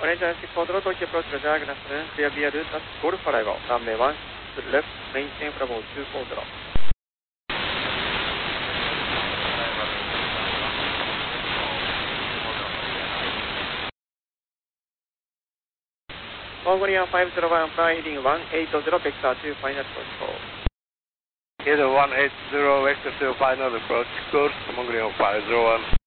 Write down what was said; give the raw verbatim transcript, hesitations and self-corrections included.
Arrange for the Tokyo approach the diagonal clear via route at Golf Arrival, runway one, to the left, maintain Bravo two four zero. Mongolian five zero one, fly heading one eight zero, vector two, final approach call. Header one eight zero, vector two, final approach, course, Mongolian five zero one.